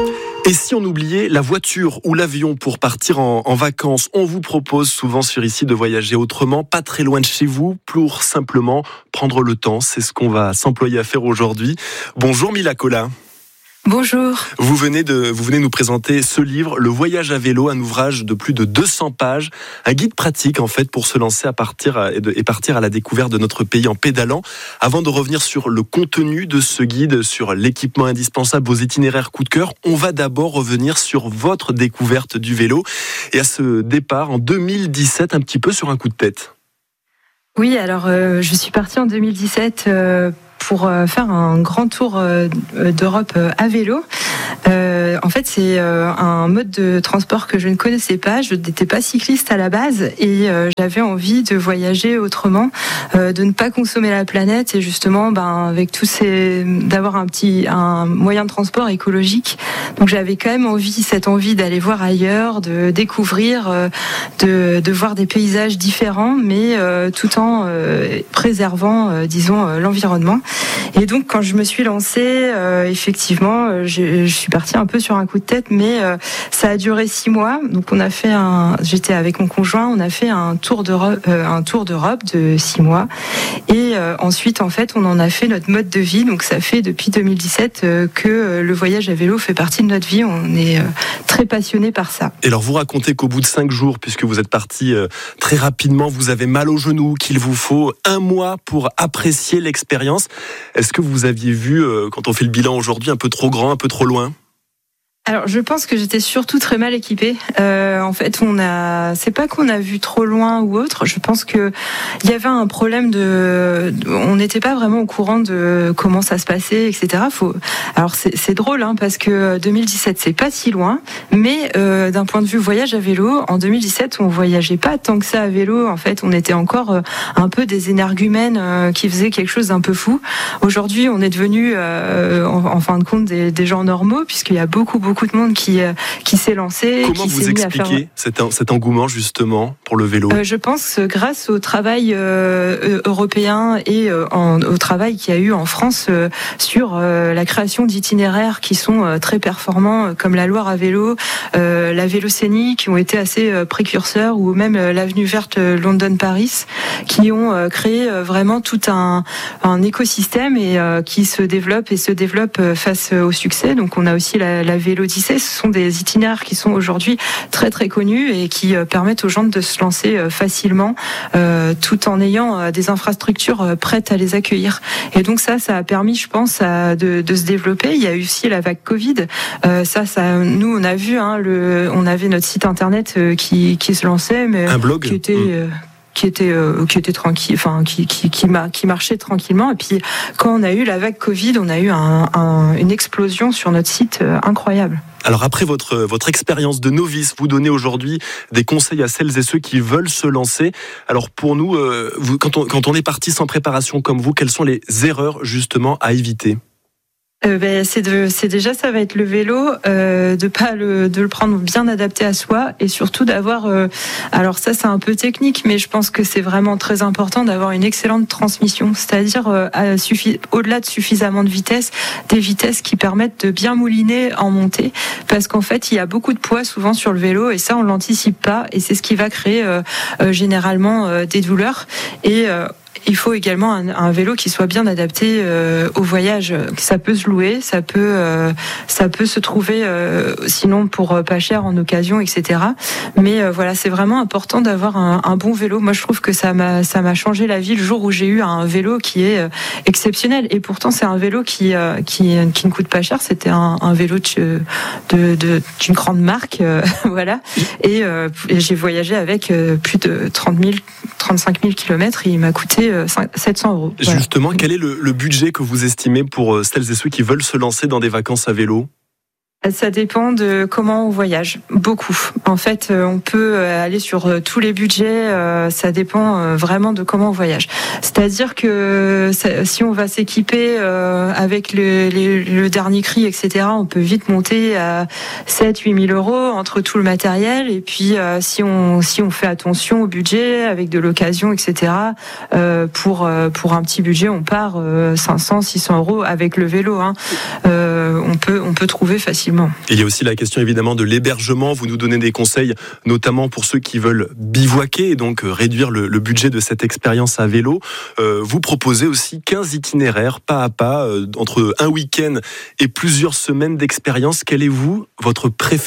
Speaker 12: Et si on oubliait la voiture ou l'avion pour partir en, en vacances, on vous propose souvent sur Ici de voyager autrement, pas très loin de chez vous, pour simplement prendre le temps. C'est ce qu'on va s'employer à faire aujourd'hui. Bonjour Mila Cola.
Speaker 5: Bonjour.
Speaker 12: Vous venez de, vous venez nous présenter ce livre, Le voyage à vélo, un ouvrage de plus de deux cents pages, un guide pratique en fait pour se lancer à partir et, de, et partir à la découverte de notre pays en pédalant. Avant de revenir sur le contenu de ce guide, sur l'équipement indispensable, vos itinéraires coup de cœur, on va d'abord revenir sur votre découverte du vélo et à ce départ en deux mille dix-sept, un petit peu sur un coup de tête.
Speaker 5: Oui, alors euh, je suis partie en deux mille dix-sept euh, pour euh, faire un grand tour euh, d'Europe euh, à vélo. Euh, en fait, c'est euh, un mode de transport que je ne connaissais pas. Je n'étais pas cycliste à la base et euh, j'avais envie de voyager autrement, euh, de ne pas consommer la planète et justement, ben, avec tous ces, d'avoir un petit, un moyen de transport écologique. Donc, j'avais quand même envie, cette envie d'aller voir ailleurs, de découvrir, euh, de, de voir des paysages différents, mais euh, tout en euh, préservant, euh, disons, euh, l'environnement. Et donc, quand je me suis lancée, euh, effectivement, je, je suis partie un peu sur un coup de tête, mais euh, ça a duré six mois. Donc, on a fait un. J'étais avec mon conjoint, on a fait un tour d'Europe, euh, un tour d'Europe de six mois. Et euh, ensuite, en fait, on en a fait notre mode de vie. Donc, ça fait depuis deux mille dix-sept euh, que euh, le voyage à vélo fait partie de notre vie. On est euh, très passionnés par ça.
Speaker 12: Et alors, vous racontez qu'au bout de cinq jours, puisque vous êtes parti euh, très rapidement, vous avez mal aux genoux, qu'il vous faut un mois pour apprécier l'expérience. Est-ce que vous aviez vu, euh, quand on fait le bilan aujourd'hui, un peu trop grand, un peu trop loin ?
Speaker 5: Alors, je pense que j'étais surtout très mal équipée. Euh, en fait, on a, c'est pas qu'on a vu trop loin ou autre. Je pense que il y avait un problème de, on n'était pas vraiment au courant de comment ça se passait, et cetera. Faut, alors c'est, c'est drôle, hein, parce que deux mille dix-sept c'est pas si loin, mais euh, d'un point de vue voyage à vélo, en deux mille dix-sept on voyageait pas tant que ça à vélo. En fait, on était encore euh, un peu des énergumènes euh, qui faisaient quelque chose d'un peu fou. Aujourd'hui, on est devenu, euh, en, en fin de compte, des, des gens normaux, puisqu'il y a beaucoup, beaucoup beaucoup de monde qui, qui s'est lancé.
Speaker 12: Comment
Speaker 5: qui
Speaker 12: vous
Speaker 5: s'est
Speaker 12: expliquez
Speaker 5: mis à faire...
Speaker 12: cet, cet engouement justement pour le vélo ?
Speaker 5: euh, Je pense grâce au travail euh, européen et euh, en, au travail qu'il y a eu en France euh, sur euh, la création d'itinéraires qui sont euh, très performants, euh, comme la Loire à vélo, euh, la Vélocénie, qui ont été assez euh, précurseurs, ou même euh, l'avenue verte euh, London-Paris, qui ont euh, créé euh, vraiment tout un, un écosystème et euh, qui se développe et se développe euh, face au succès. Donc on a aussi la, la vélo ce sont des itinéraires qui sont aujourd'hui très très connus et qui euh, permettent aux gens de se lancer euh, facilement euh, tout en ayant euh, des infrastructures euh, prêtes à les accueillir. Et donc ça, ça a permis, je pense, à, de, de se développer. Il y a eu aussi la vague Covid. Euh, ça, ça, nous, on a vu, hein, le, on avait notre site internet euh, qui, qui se lançait, mais
Speaker 12: un blog
Speaker 5: qui était... Euh, qui était euh, qui était tranquille, enfin qui qui qui, ma, qui marchait tranquillement. Et puis quand on a eu la vague Covid, on a eu un, un, une explosion sur notre site euh, incroyable.
Speaker 12: Alors après votre votre expérience de novice, vous donnez aujourd'hui des conseils à celles et ceux qui veulent se lancer. Alors pour nous, euh, vous, quand on quand on est parti sans préparation comme vous, quelles sont les erreurs justement à éviter ?
Speaker 5: Euh, ben, c'est, de, c'est déjà ça va être le vélo, euh, de pas le de le prendre bien adapté à soi et surtout d'avoir. Euh, alors ça c'est un peu technique, mais je pense que c'est vraiment très important d'avoir une excellente transmission, c'est-à-dire euh, à suffi- au-delà de suffisamment de vitesse, des vitesses qui permettent de bien mouliner en montée, parce qu'en fait il y a beaucoup de poids souvent sur le vélo et ça on l'anticipe pas et c'est ce qui va créer euh, euh, généralement euh, des douleurs et euh, il faut également un, un vélo qui soit bien adapté euh, au voyage. Ça peut se louer, ça peut, euh, ça peut se trouver, euh, sinon pour pas cher en occasion, et cetera. Mais euh, voilà, c'est vraiment important d'avoir un, un bon vélo. Moi, je trouve que ça m'a, ça m'a changé la vie le jour où j'ai eu un vélo qui est euh, exceptionnel. Et pourtant, c'est un vélo qui, euh, qui, qui ne coûte pas cher. C'était un, un vélo de, de, de, d'une grande marque, euh, voilà. Et, euh, et j'ai voyagé avec euh, plus de trente mille, trente-cinq mille kilomètres. Et il m'a coûté sept cents euros. Voilà.
Speaker 12: Justement, quel est le, le budget que vous estimez pour celles et ceux qui veulent se lancer dans des vacances à vélo ?
Speaker 5: Ça dépend de comment on voyage. Beaucoup. En fait, on peut aller sur tous les budgets. Ça dépend vraiment de comment on voyage. C'est-à-dire que si on va s'équiper avec le, le, le dernier cri, et cetera, on peut vite monter à sept à huit mille euros entre tout le matériel. Et puis, si on, si on fait attention au budget, avec de l'occasion, et cetera, pour, pour un petit budget, on part cinq cents, six cents euros avec le vélo. Hein. On peut, on peut trouver facilement absolument.
Speaker 12: Il y a aussi la question évidemment de l'hébergement. Vous nous donnez des conseils, notamment pour ceux qui veulent bivouaquer et donc réduire le, le budget de cette expérience à vélo. Euh, vous proposez aussi quinze itinéraires pas à pas euh, entre un week-end et plusieurs semaines d'expérience. Quel est vous votre préféré ?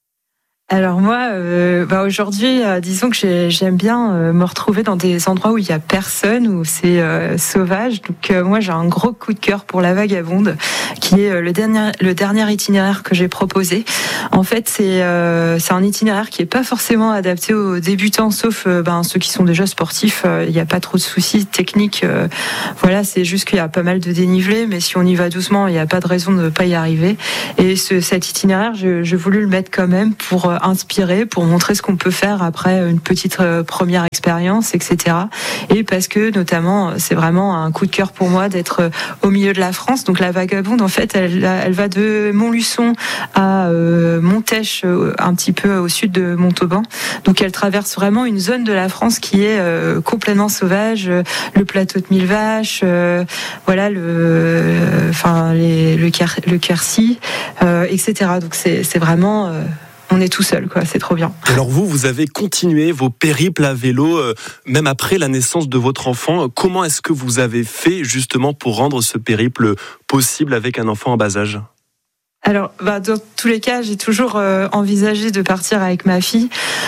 Speaker 5: Alors moi, euh, bah aujourd'hui, euh, disons que j'ai, j'aime bien euh, me retrouver dans des endroits où il y a personne, où c'est euh, sauvage. Donc euh, moi, j'ai un gros coup de cœur pour la Vagabonde, qui est euh, le dernier le dernier itinéraire que j'ai proposé. En fait, c'est euh, c'est un itinéraire qui est pas forcément adapté aux débutants, sauf euh, ben ceux qui sont déjà sportifs. Euh, il n'y a pas trop de soucis techniques. Euh, voilà, c'est juste qu'il y a pas mal de dénivelé, mais si on y va doucement, il n'y a pas de raison de ne pas y arriver. Et ce, cet itinéraire, je, j'ai voulu le mettre quand même pour euh, inspiré, pour montrer ce qu'on peut faire après une petite première expérience, et cetera. Et parce que notamment, c'est vraiment un coup de cœur pour moi d'être au milieu de la France. Donc la Vagabonde, en fait, elle, elle va de Montluçon à euh, Montèche, un petit peu au sud de Montauban. Donc elle traverse vraiment une zone de la France qui est euh, complètement sauvage, le plateau de Mille Vaches, euh, voilà le, enfin les, le, Quer, le Quercy, euh, et cetera. Donc c'est, c'est vraiment euh, on est tout seul, quoi. C'est trop bien.
Speaker 12: Alors vous, vous avez continué vos périples à vélo, euh, même après la naissance de votre enfant. Comment est-ce que vous avez fait justement pour rendre ce périple possible avec un enfant en bas âge ?
Speaker 5: Alors, bah, dans tous les cas, j'ai toujours euh, envisagé de partir avec ma fille.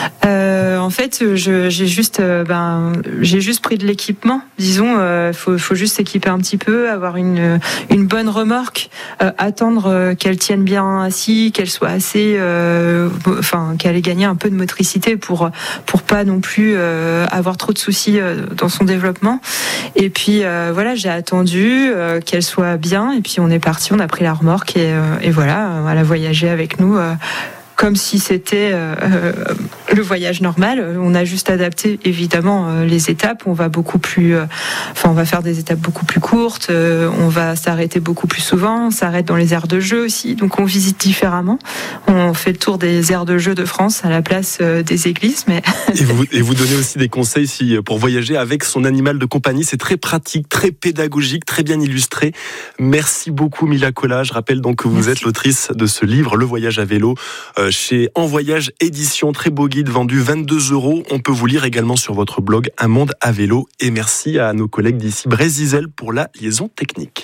Speaker 5: Euh, en fait, je, j'ai juste, euh, ben, j'ai juste pris de l'équipement. Disons, euh, faut, faut juste s'équiper un petit peu, avoir une une bonne remorque, euh, attendre euh, qu'elle tienne bien assis, qu'elle soit assez, euh, enfin, qu'elle ait gagné un peu de motricité pour pour pas non plus euh, avoir trop de soucis euh, dans son développement. Et puis euh, voilà, j'ai attendu euh, qu'elle soit bien, et puis on est parti, on a pris la remorque et, euh, et voilà. Voilà, elle a voyagé avec nous euh, comme si c'était euh, le voyage normal. On a juste adapté évidemment euh, les étapes. On va beaucoup plus, euh, enfin on va faire des étapes beaucoup plus courtes. Euh, on va s'arrêter beaucoup plus souvent. On s'arrête dans les aires de jeu aussi. Donc on visite différemment. On fait le tour des aires de jeu de France à la place euh, des églises. Mais
Speaker 12: et, vous, et vous donnez aussi des conseils si, pour voyager avec son animal de compagnie. C'est très pratique, très pédagogique, très bien illustré. Merci beaucoup Mila Colla. Je rappelle donc que vous Merci. êtes l'autrice de ce livre, Le Voyage à vélo. Euh, chez En Voyage Édition, très beau guide vendu vingt-deux euros. On peut vous lire également sur votre blog Un Monde à Vélo. Et merci à nos collègues d'ici Brésil pour la liaison technique.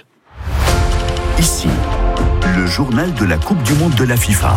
Speaker 7: Ici, le journal de la Coupe du Monde de la FIFA.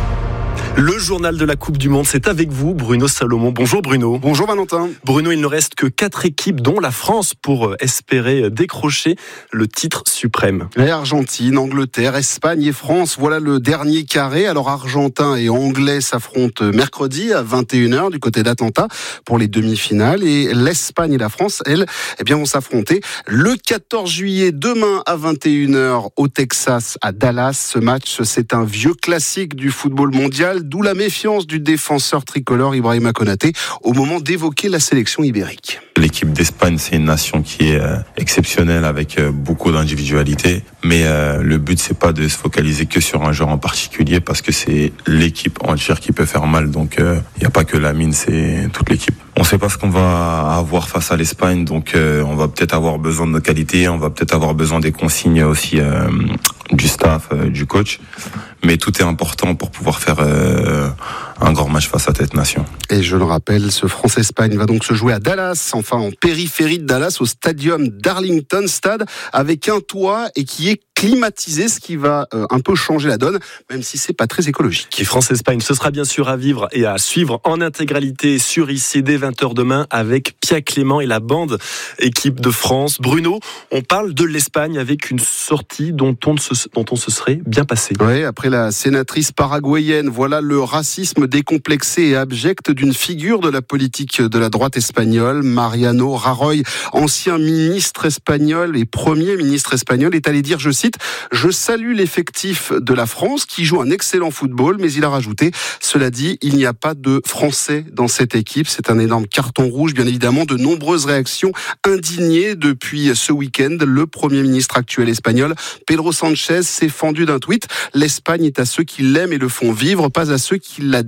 Speaker 12: Le journal de la Coupe du Monde, c'est avec vous, Bruno Salomon. Bonjour Bruno.
Speaker 6: Bonjour Valentin.
Speaker 12: Bruno, il ne reste que quatre équipes, dont la France, pour espérer décrocher le titre suprême.
Speaker 6: Et Argentine, Angleterre, Espagne et France, voilà le dernier carré. Alors Argentins et Anglais s'affrontent mercredi à vingt et une heures du côté d'Atlanta pour les demi-finales. Et l'Espagne et la France, elles, eh bien, vont s'affronter le quatorze juillet, demain à vingt et une heures au Texas, à Dallas. Ce match, c'est un vieux classique du football mondial, d'où la méfiance du défenseur tricolore Ibrahima Konaté au moment d'évoquer la sélection ibérique.
Speaker 8: L'équipe d'Espagne, c'est une nation qui est euh, exceptionnelle avec euh, beaucoup d'individualité, mais euh, le but c'est pas de se focaliser que sur un joueur en particulier parce que c'est l'équipe entière qui peut faire mal. Donc il euh, n'y a pas que Lamine, c'est toute l'équipe. On ne sait pas ce qu'on va avoir face à l'Espagne, donc euh, on va peut-être avoir besoin de nos qualités, on va peut-être avoir besoin des consignes aussi euh, du staff, euh, du coach. Mais tout est important pour pouvoir faire euh, un grand match face à cette nation.
Speaker 6: Et je le rappelle, ce France-Espagne va donc se jouer à Dallas, enfin en périphérie de Dallas, au stadium d'Arlington, stade avec un toit et qui est climatisé, ce qui va euh, un peu changer la donne, même si c'est pas très écologique.
Speaker 12: Et France-Espagne, ce sera bien sûr à vivre et à suivre en intégralité sur I C dès vingt heures demain avec Pia Clément et la bande équipe de France. Bruno, on parle de l'Espagne avec une sortie dont on se, dont on se serait bien passé.
Speaker 6: Oui, après la sénatrice paraguayenne, voilà le racisme décomplexé et abject d'une figure de la politique de la droite espagnole. Mariano Rajoy, ancien ministre espagnol et premier ministre espagnol, est allé dire, je cite, « Je salue l'effectif de la France qui joue un excellent football », mais il a rajouté, cela dit, il n'y a pas de Français dans cette équipe. C'est un énorme carton rouge, bien évidemment. De nombreuses réactions indignées depuis ce week-end. Le Premier ministre actuel espagnol, Pedro Sánchez, s'est fendu d'un tweet. « L'Espagne est à ceux qui l'aiment et le font vivre, pas à ceux qui la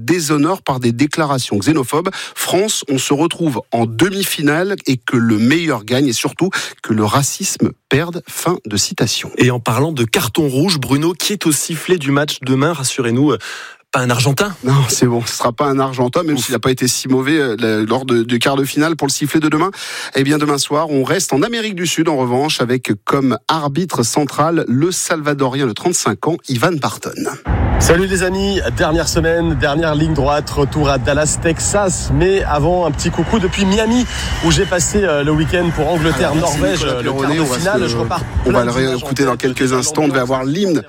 Speaker 6: déshonore par des déclarations xénophobes. France, on se retrouve en demi-finale et que le meilleur gagne et surtout que le racisme perde. Fin de citation.
Speaker 12: Et en parlant de carton rouge, Bruno, qui est au sifflet du match demain, rassurez-nous, pas un Argentin?
Speaker 6: Non, c'est bon, ce sera pas un Argentin, même Ouf. s'il n'a pas été si mauvais euh, lors de, du quart de finale pour le sifflet de demain. Eh bien, demain soir, on reste en Amérique du Sud, en revanche, avec comme arbitre central le Salvadorien de trente-cinq ans, Ivan Barton.
Speaker 9: Salut les amis, dernière semaine, dernière ligne droite, retour à Dallas, Texas. Mais avant, un petit coucou depuis Miami, où j'ai passé le week-end pour Angleterre-Norvège, le quart de finale. Je repars.
Speaker 6: On va le réécouter dans quelques instants. On devait avoir l'hymne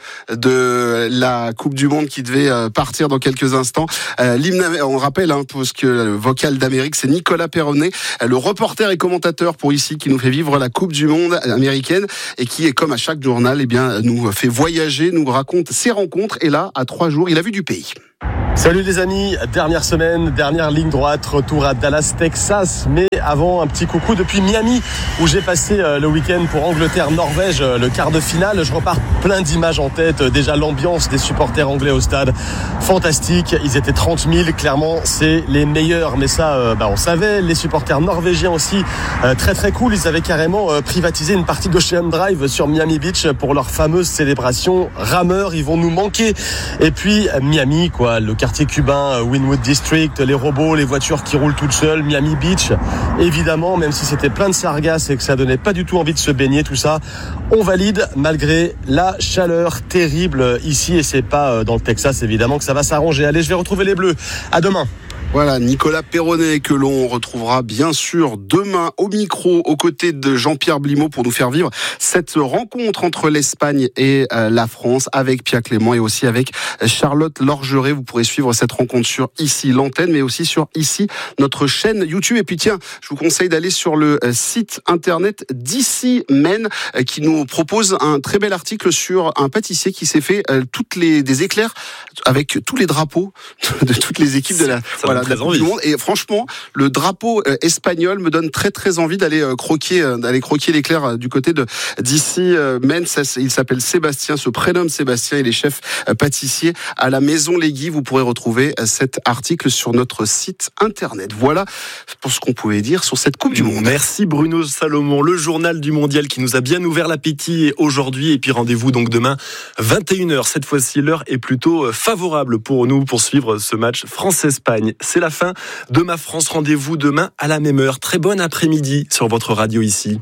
Speaker 6: de la Coupe du Monde qui devait partir dans quelques instants. Euh, l'hymne, on rappelle, hein, parce que le vocal d'Amérique, c'est Nicolas Perronnet, le reporter et commentateur pour ici, qui nous fait vivre la Coupe du Monde américaine et qui est comme à chaque journal, eh bien, nous fait voyager, nous raconte ses rencontres. Et là, à trois jours, il a vu du pays.
Speaker 9: Salut les amis, dernière semaine, dernière ligne droite, retour à Dallas, Texas. Mais avant, un petit coucou depuis Miami, où j'ai passé le week-end pour Angleterre-Norvège, le quart de finale. Je repars plein d'images en tête. Déjà l'ambiance des supporters anglais au stade, fantastique. Ils étaient trente mille, clairement c'est les meilleurs. Mais ça, euh, bah, on savait. Les supporters norvégiens aussi, euh, très très cool. Ils avaient carrément euh, privatisé une partie d'Ocean Drive sur Miami Beach pour leur fameuse célébration. Rameurs, ils vont nous manquer. Et puis Miami, quoi, le quartier cubain, Wynwood District, les robots, les voitures qui roulent toutes seules, Miami Beach. Évidemment, même si c'était plein de sargasses et que ça donnait pas du tout envie de se baigner, tout ça, on valide malgré la chaleur terrible ici. Et c'est pas dans le Texas, évidemment, que ça va s'arranger. Allez, je vais retrouver les Bleus. À demain.
Speaker 6: Voilà, Nicolas Perronnet, que l'on retrouvera bien sûr demain au micro aux côtés de Jean-Pierre Blimaud pour nous faire vivre cette rencontre entre l'Espagne et la France avec Pierre Clément et aussi avec Charlotte Lorgeret. Vous pourrez suivre cette rencontre sur ici l'antenne, mais aussi sur ici notre chaîne YouTube. Et puis tiens, je vous conseille d'aller sur le site internet d'I C Men qui nous propose un très bel article sur un pâtissier qui s'est fait toutes les des éclairs avec tous les drapeaux de toutes les équipes de la voilà, de la Coupe du Monde. Et franchement, le drapeau euh, espagnol me donne très très envie d'aller euh, croquer euh, d'aller croquer l'éclair euh, du côté de d'ici euh, Men. Ça, il s'appelle Sébastien, se prénomme Sébastien, il est chef euh, pâtissier à la Maison Legui. Vous pourrez retrouver euh, cet article sur notre site internet. Voilà pour ce qu'on pouvait dire sur cette Coupe du Monde.
Speaker 12: Merci Bruno Salomon, le journal du mondial qui nous a bien ouvert l'appétit aujourd'hui. Et puis rendez-vous donc demain vingt et une heures. Cette fois-ci, l'heure est plutôt favorable pour nous pour suivre ce match France-Espagne. C'est la fin de Ma France. Rendez-vous demain à la même heure. Très bon après-midi sur votre radio ici.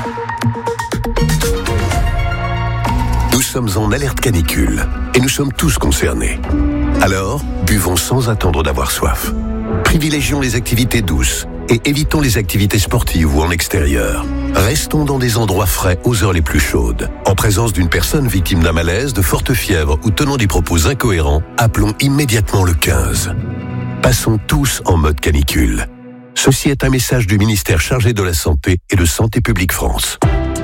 Speaker 10: Nous sommes en alerte canicule et nous sommes tous concernés. Alors, buvons sans attendre d'avoir soif. Privilégions les activités douces et évitons les activités sportives ou en extérieur. Restons dans des endroits frais aux heures les plus chaudes. En présence d'une personne victime d'un malaise, de forte fièvre ou tenant des propos incohérents, appelons immédiatement le quinze. Passons tous en mode canicule. Ceci est un message du ministère chargé de la Santé et de Santé publique France.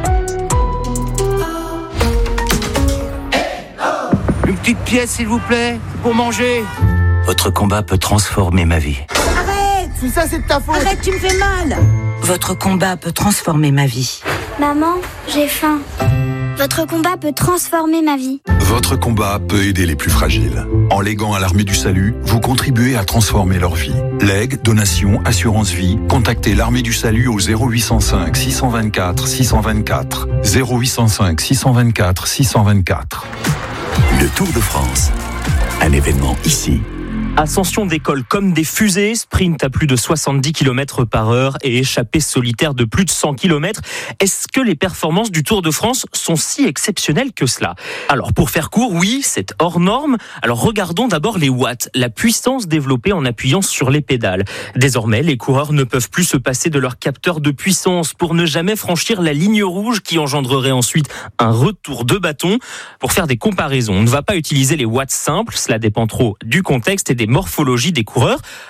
Speaker 11: Une petite pièce, s'il vous plaît, pour manger.
Speaker 15: Votre combat peut transformer ma vie.
Speaker 11: Arrête! C'est ça, c'est de ta faute!
Speaker 25: Arrête, tu me fais mal!
Speaker 26: Votre combat peut transformer ma vie.
Speaker 27: Maman, j'ai faim. Votre combat peut transformer ma vie.
Speaker 28: Votre combat peut aider les plus fragiles. En léguant à l'Armée du Salut, vous contribuez à transformer leur vie. Legs, donations, assurance vie, contactez l'Armée du Salut au zéro huit cent cinq six cent vingt-quatre six cent vingt-quatre. zéro huit cent cinq six cent vingt-quatre six cent vingt-quatre.
Speaker 7: Le Tour de France. Un événement ici.
Speaker 29: Ascension d'école comme des fusées, sprint à plus de soixante-dix kilomètres par heure et échappée solitaire de plus de cent kilomètres. Est-ce que les performances du Tour de France sont si exceptionnelles que cela? Alors, pour faire court, oui, c'est hors norme. Alors, regardons d'abord les watts, la puissance développée en appuyant sur les pédales. Désormais, les coureurs ne peuvent plus se passer de leur capteur de puissance pour ne jamais franchir la ligne rouge qui engendrerait ensuite un retour de bâton. Pour faire des comparaisons, on ne va pas utiliser les watts simples, cela dépend trop du contexte et des morphologie des coureurs.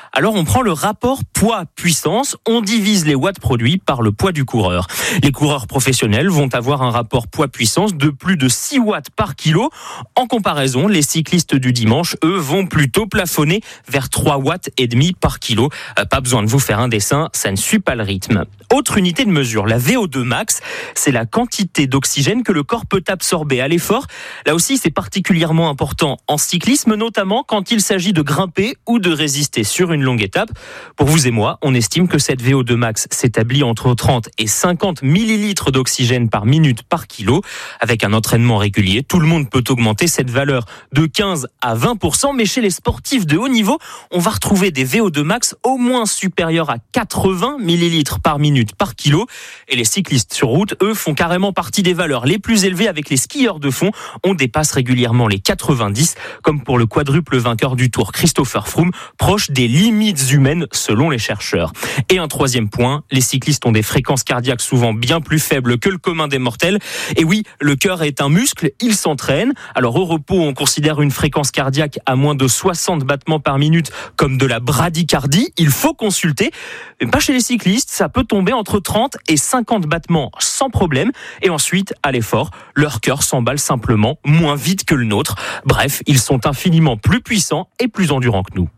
Speaker 29: Alors on prend le rapport poids-puissance, on divise les watts produits par le poids du coureur. Les coureurs professionnels vont avoir un rapport poids-puissance de plus de six watts par kilo. En comparaison, les cyclistes du dimanche, eux, vont plutôt plafonner vers trois watts et demi par kilo. Pas besoin de vous faire un dessin, ça ne suit pas le rythme. Autre unité de mesure, la V O deux max, c'est la quantité d'oxygène que le corps peut absorber à l'effort. Là aussi, c'est particulièrement important en cyclisme, notamment quand il s'agit de grimper ou de résister sur une longue étape. Pour vous et moi, on estime que cette V O deux max s'établit entre trente et cinquante millilitres d'oxygène par minute par kilo. Avec un entraînement régulier, tout le monde peut augmenter cette valeur de quinze à vingt pour cent, mais chez les sportifs de haut niveau, on va retrouver des V O deux max au moins supérieurs à quatre-vingts millilitres par minute par kilo. Et les cyclistes sur route, eux, font carrément partie des valeurs les plus élevées avec les skieurs de fond. On dépasse régulièrement les quatre-vingt-dix, comme pour le quadruple vainqueur du Tour, Christopher Froome, proche des limites humaines selon les chercheurs. Et un troisième point, les cyclistes ont des fréquences cardiaques souvent bien plus faibles que le commun des mortels. Et oui, le cœur est un muscle, il s'entraîne. Alors au repos, on considère une fréquence cardiaque à moins de soixante battements par minute comme de la bradycardie. Il faut consulter. Mais pas chez les cyclistes, ça peut tomber entre trente et cinquante battements sans problème. Et ensuite, à l'effort, leur cœur s'emballe simplement moins vite que le nôtre. Bref, ils sont infiniment plus puissants et plus endurants que nous.